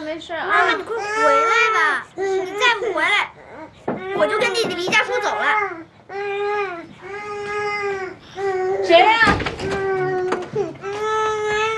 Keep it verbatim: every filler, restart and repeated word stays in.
没事啊。 妈妈，你快回来吧！你再不回来，我就跟弟弟离家出走了。 谁呀？